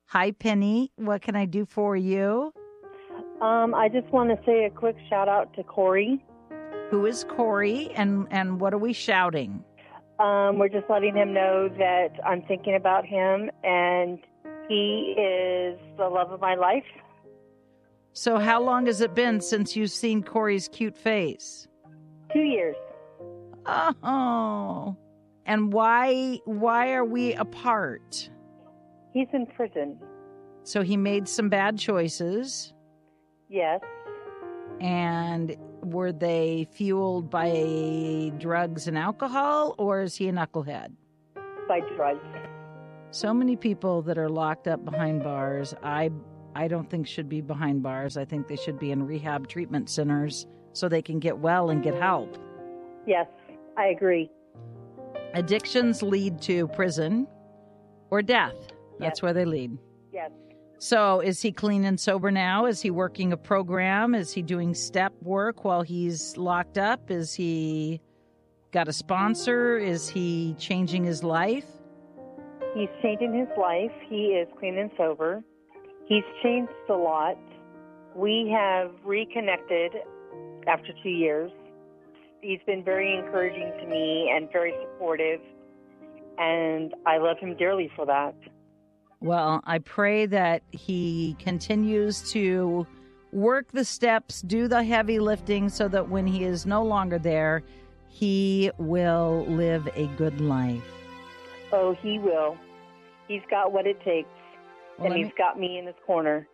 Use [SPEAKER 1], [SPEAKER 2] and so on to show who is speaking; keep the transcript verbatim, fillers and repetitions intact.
[SPEAKER 1] Hi, Penny. What can I do for you?
[SPEAKER 2] Um, I just want to say a quick shout out to Corey.
[SPEAKER 1] Who is Corey, and, and what are we shouting?
[SPEAKER 2] Um, we're just letting him know that I'm thinking about him, and he is the love of my life.
[SPEAKER 1] So how long has it been since you've seen Corey's cute face?
[SPEAKER 2] Two years.
[SPEAKER 1] Oh, and why why are we apart?
[SPEAKER 2] He's in prison.
[SPEAKER 1] So he made some bad choices.
[SPEAKER 2] Yes.
[SPEAKER 1] And were they fueled by drugs and alcohol, or is he a knucklehead?
[SPEAKER 2] By drugs.
[SPEAKER 1] So many people that are locked up behind bars, I I don't think should be behind bars. I think they should be in rehab treatment centers so they can get well and get help.
[SPEAKER 2] Yes, I agree.
[SPEAKER 1] Addictions lead to prison or death. That's
[SPEAKER 2] Yes.
[SPEAKER 1] where they lead.
[SPEAKER 2] Yes.
[SPEAKER 1] So is he clean and sober now? Is he working a program? Is he doing step work while he's locked up? Is he got a sponsor? Is he changing his life?
[SPEAKER 2] He's changing his life. He is clean and sober. He's changed a lot. We have reconnected after two years. He's been very encouraging to me and very supportive, and I love him dearly for that.
[SPEAKER 1] Well, I pray that he continues to work the steps, do the heavy lifting, so that when he is no longer there, he will live a good life.
[SPEAKER 2] Oh, he will. He's got what it takes,
[SPEAKER 1] Well,
[SPEAKER 2] and
[SPEAKER 1] let
[SPEAKER 2] he's
[SPEAKER 1] me-
[SPEAKER 2] got me in his corner.